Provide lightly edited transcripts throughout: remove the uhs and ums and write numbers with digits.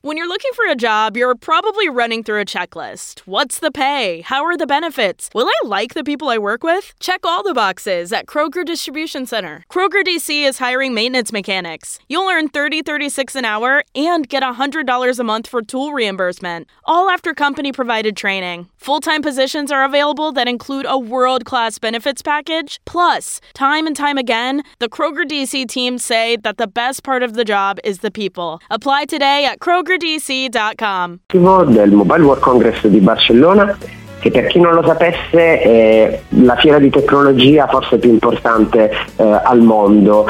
When you're looking for a job, you're probably running through a checklist. What's the pay? How are the benefits? Will I like the people I work with? Check all the boxes at Kroger Distribution Center. Kroger DC is hiring maintenance mechanics. You'll earn $30.36 an hour and get $100 a month for tool reimbursement, all after company-provided training. Full-time positions are available that include a world-class benefits package. Plus, time and time again, the Kroger DC team say that the best part of the job is the people. Apply today at krogerdc.com. Del Mobile World Congress di Barcellona, che per chi non lo sapesse è la fiera di tecnologia forse più importante al mondo,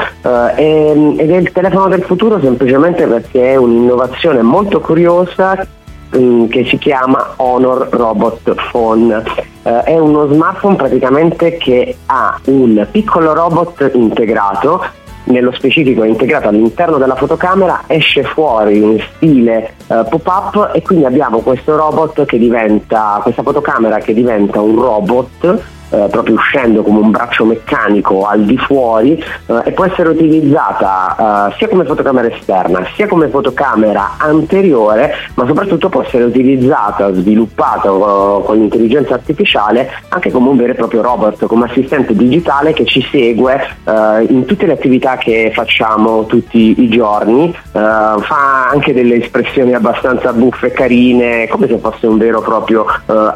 ed è il telefono del futuro semplicemente perché è un'innovazione molto curiosa che si chiama Honor Robot Phone. È uno smartphone praticamente che ha un piccolo robot integrato, nello specifico è integrato all'interno della fotocamera, esce fuori in stile pop-up, e quindi abbiamo questo robot che diventa, questa fotocamera che diventa un robot, proprio uscendo come un braccio meccanico al di fuori, e può essere utilizzata sia come fotocamera esterna sia come fotocamera anteriore, ma soprattutto può essere utilizzata, sviluppata con l'intelligenza artificiale anche come un vero e proprio robot, come assistente digitale che ci segue in tutte le attività che facciamo tutti i giorni. Fa anche delle espressioni abbastanza buffe e carine, come se fosse un vero e proprio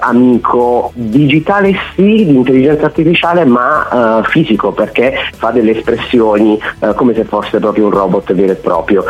amico digitale, sì, di intelligenza artificiale, ma fisico, perché fa delle espressioni come se fosse proprio un robot vero e proprio.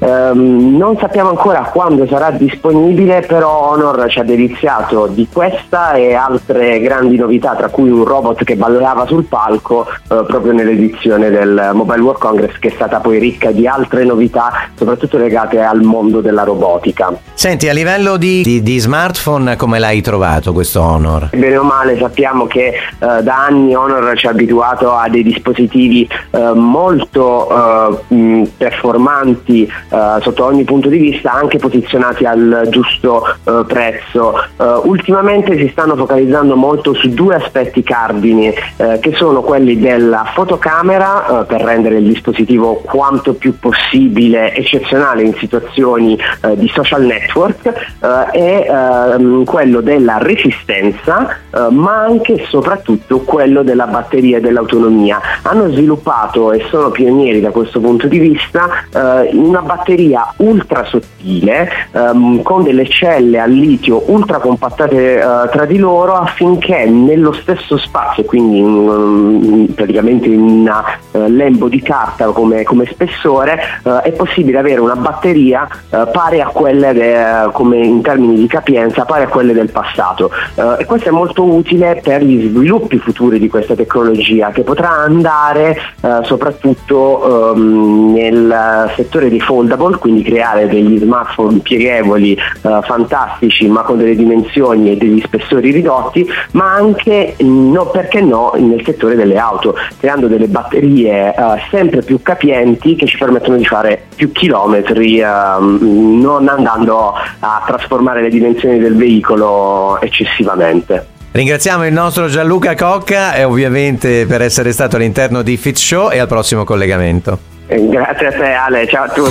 Non sappiamo ancora quando sarà disponibile, però Honor ci ha deliziato di questa e altre grandi novità, tra cui un robot che ballava sul palco proprio nell'edizione del Mobile World Congress, che è stata poi ricca di altre novità, soprattutto legate al mondo della robotica. Senti, a livello di smartphone, come l'hai trovato questo Honor? Bene o male sappiamo che da anni Honor ci ha abituato a dei dispositivi molto performanti sotto ogni punto di vista, anche posizionati al giusto prezzo. Ultimamente si stanno focalizzando molto su due aspetti cardini, che sono quelli della fotocamera, per rendere il dispositivo quanto più possibile eccezionale in situazioni di social network, e quello della resistenza, ma anche e soprattutto quello della batteria e dell'autonomia. Hanno sviluppato, e sono pionieri da questo punto di vista, una batteria ultra sottile, con delle celle al litio ultra compattate tra di loro, affinché nello stesso spazio, quindi praticamente in una lembo di carta come spessore, è possibile avere una batteria pari a quelle come in termini di capienza pari a quelle del passato, e questo è molto utile per gli sviluppi futuri di questa tecnologia, che potrà andare soprattutto nel settore dei foldable, quindi creare degli smartphone pieghevoli fantastici, ma con delle dimensioni e degli spessori ridotti, ma anche, no, perché no, nel settore delle auto, creando delle batterie sempre più capienti, che ci permettono di fare più chilometri, non andando a trasformare le dimensioni del veicolo eccessivamente. Ringraziamo il nostro Gianluca Cocca, e ovviamente per essere stato all'interno di Fit Show, e al prossimo collegamento. Grazie a te Ale, ciao a tutti.